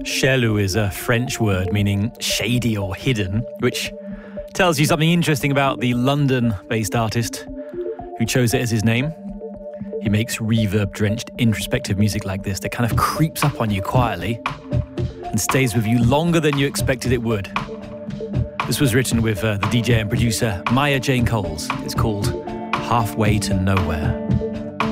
Chelou is a French word meaning shady or hidden, which tells you something interesting about the London-based artist who chose it as his name. He makes reverb-drenched introspective music like this that kind of creeps up on you quietly and stays with you longer than you expected it would. This was written with the DJ and producer Maya Jane Coles. It's called Halfway to Nowhere.